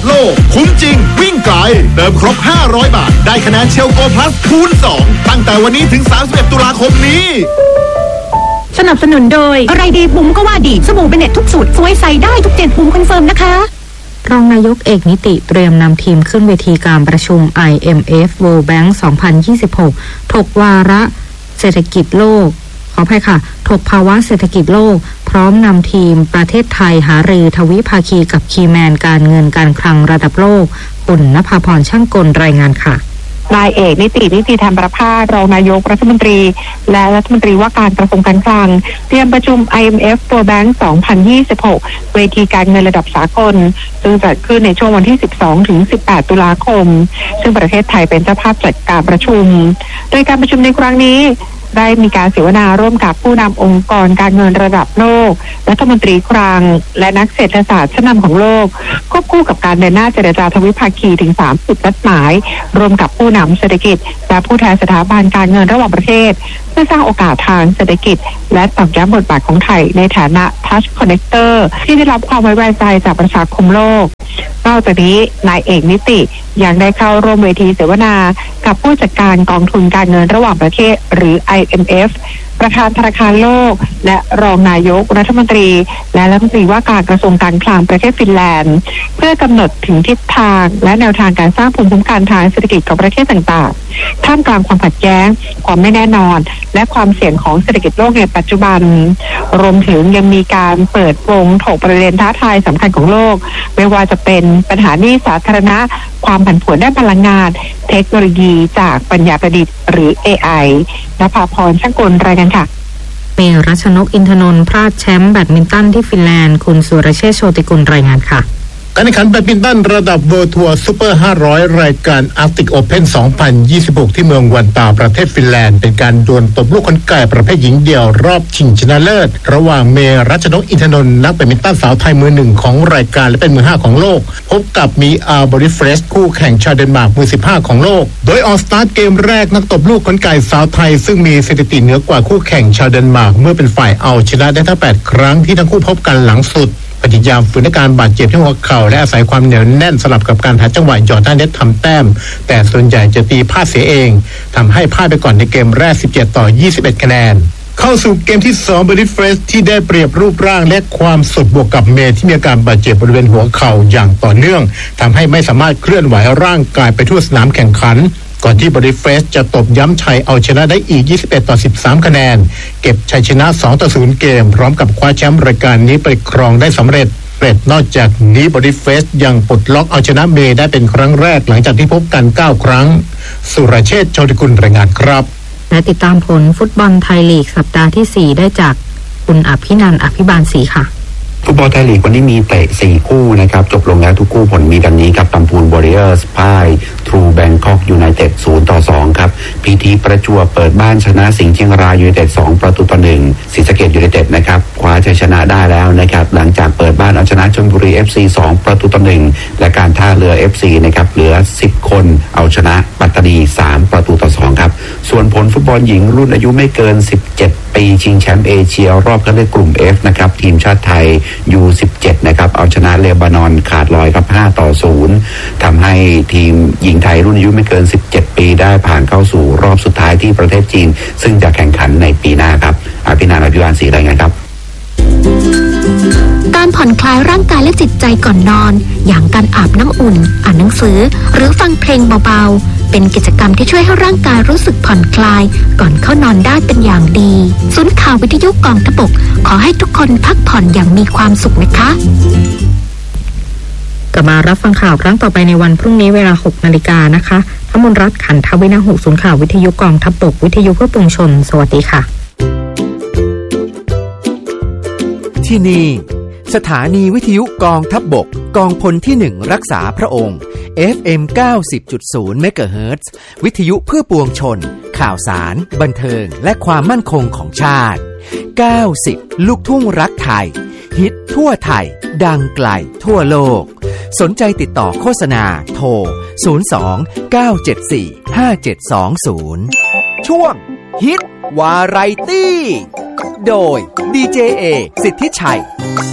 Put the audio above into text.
โลกคุ้มจริงวิ่งไกลเติมครบ500 บาทได้คะแนนเชลโกพลัสคูณ2ตั้งแต่วันนี้ถึง31ตุลาคมนี้สนับสนุนโดยอะไรดีบุ๋มก็ว่าดีสบู่เบเน็ตทุกสูตรสวยใส่ได้ทุก7บุ๋มคอนเฟิร์มนะคะรองนายกเอกนิติเตรียมนำทีมขึ้นเวทีการประชุม IMF World Bank 2026 ถกวาระเศรษฐกิจโลกขออภัยค่ะถกภาวะเศรษฐกิจโลกพร้อมนำทีมประเทศไทยหารือทวิภาคีกับคีย์แมนการเงินการคลังระดับโลกคุณณภาพรช่างกลรายงานค่ะนายเอกนิติธรรมประภาสรองนายกรัฐมนตรีและรัฐมนตรีว่าการกระทรวงการคลังเตรียมประชุม IMF World Bank 2026 เวทีการเงินระดับสากลซึ่งจัดขึ้นในช่วงวันที่ 12 ถึง 18 ตุลาคมซึ่งประเทศไทยเป็นเจ้าภาพจัดการประชุมโดยการประชุมในครั้งนี้ได้มีการเสวนาร่วมกับผู้นำองค์กรการเงินระดับโลกรัฐมนตรีคลังและนักเศรษฐศาสตร์ชั้นนำของโลกควบคู่กับการเดินหน้าเจรจาทวิภาคีถึง30นัดหมายรวมกับผู้นำเศรษฐกิจและผู้แทนสถาบันการเงินระหว่างประเทศเพื่อสร้างโอกาสทางเศรษฐกิจและตอกย้ำบทบาทของไทยในฐานะ Touch Connector ที่ได้รับความไว้วางใจจากประชาคมโลกนอกจากนี้นายเอกนิติยังได้เข้าร่วมเวทีเสวนากับผู้จัดการกองทุนการเงินระหว่างประเทศหรือ IMF ประธานธนาคารโลกและรองนายกรัฐมนตรีและรัฐมนตรีว่าการกระทรวงการคลังประเทศฟินแลนด์เพื่อกำหนดถึงทิศทางและแนวทางการสร้างภูมิคุ้มกันทางเศรษฐกิจของประเทศต่างๆท่ามกลางความขัดแย้งความไม่แน่นอนและความเสี่ยงของเศรษฐกิจโลกในปัจจุบันรวมถึงยังมีการเปิดวงถกประเด็นท้าทายสำคัญของโลกไม่ว่าจะเป็นปัญหาหนี้สาธารณะความผันผวนด้านพลังงานเทคโนโลยีจากปัญญาประดิษฐ์หรือ AI ณภาพรช่างกลรายงานค่ะเมรัชนกอินทนนท์พลาดแชมป์แบดมินตันที่ฟินแลนด์คุณสุรเชษฐ์โชติกุลรายงานค่ะการแข่งขันแบดมินตันระดับ World Tour Super 500 รายการ Arctic Open 2026 ที่เมืองวันตาประเทศฟินแลนด์เป็นการดวลตบลูกขนไก่ประเภทหญิงเดี่ยวรอบชิงชนะเลิศระหว่างเมรัชนกอินทนนท์นักแบดมินตันสาวไทยมือ1ของรายการและเป็นมือ5ของโลกพบกับมีอาบริเฟรชคู่แข่งชาวเดนมาร์กมือ15ของโลกโดยออกสตาร์ทเกมแรกนักตบลูกขนไก่สาวไทยซึ่งมีสถิติเหนือกว่าคู่แข่งชาวเดนมาร์กเมื่อเป็นฝ่ายเอาชนะได้ทั้ง8ครั้งที่ทั้งคู่พบกันหลังสุดพยายามฝืนอาการบาดเจ็บที่หัวเข่าและอาศัยความเหนียวแน่นสลับกับการหาจังหวะหยอดหน้าเน็ตทำแต้มแต่ส่วนใหญ่จะตีพลาดเสียเองทำให้พลาดไปก่อนในเกมแรก17-21คะแนนเข้าสู่เกมที่2บริเฟรชที่ได้เปรียบรูปร่างและความสดบวกกับเมย์ที่มีอาการบาดเจ็บบริเวณหัวเข่าอย่างต่อเนื่องทำให้ไม่สามารถเคลื่อนไหวร่างกายไปทั่วสนามแข่งขันก่อนที่บริเฟรชจะตบย้ำชัยเอาชนะได้อีก21-13คะแนนเก็บชัยชนะ2-0เกมพร้อมกับคว้าแชมป์รายการนี้ไปครองได้สำเร็จนอกจากนี้บริเฟรชยังปลดล็อกเอาชนะเมย์ได้เป็นครั้งแรกหลังจากที่พบกัน9ครั้งสุรเชษฐ์ โชติกุลรายงานครับและติดตามผลฟุตบอลไทยลีกสัปดาห์ที่4ได้จากคุณอภินันท์อภิบาลศรีค่ะฟุตบอลไทยลีกวันนี้มีเตะ4คู่นะครับจบลงแล้วทุกคู่ผลมีดังนี้ครับลำพูนวอริเออร์สพ่ายทรูแบงคอกยูไนเต็ด0-2ครับพีทีประจวบเปิดบ้านชนะสิงห์เชียงรายยูไนเต็ด2-1ศรีสะเกษยูไนเต็ดนะครับคว้าชัยชนะได้แล้วนะครับหลังจากเปิดบ้านเอาชนะชลบุรี FC 2-1และการท่าเรือ FC นะครับเหลือ10คนเอาชนะปัตตานี3-2ครับส่วนผลฟุตบอลหญิงรุ่นอายุไม่เกิน17ปีชิงแชมป์เอเชียรอบคัดเลือกกลุ่ม F นะครับทีมชาติไทยU17 นะครับเอาชนะเลบานอนขาดลอยครับ5-0ทำให้ทีมหญิงไทยรุ่นอายุไม่เกิน17ปีได้ผ่านเข้าสู่รอบสุดท้ายที่ประเทศจีนซึ่งจะแข่งขันในปีหน้าครับอภินันท์ อภิบาลศรีรายงานครับการผ่อนคลายร่างกายและจิตใจก่อนนอนอย่างการอาบน้ำอุ่นอ่านหนังสือหรือฟังเพลงเบาๆเป็นกิจกรรมที่ช่วยให้ร่างกายรู้สึกผ่อนคลายก่อนเข้านอนได้เป็นอย่างดีศูนย์ข่าววิทยุกองทพบกขอให้ทุกคนพักผ่อนอย่างมีความสุขนะคะกลับมารับฟังข่าวครั้งต่อไปในวันพรุ่งนี้เวลา 6 นาฬิกานะคะธมนรัตน์ขันทวินาหุศูนย์ข่าววิทยุกองทพบกวิทยุเพื่อปวงชนสวัสดีค่ะที่นี่สถานีวิทยุกองทัพบกกองพลที่1รักษาพระองค์ FM 90.0 เมกะเฮิรตซ์วิทยุเพื่อปวงชนข่าวสารบันเทิงและความมั่นคงของชาติ90ลูกทุ่งรักไทยฮิตทั่วไทยดังไกลทั่วโลกสนใจติดต่อโฆษณาโทร02-974-5720ช่วงฮิตวาไรตี้โดยดีเจเอสิทธิชัย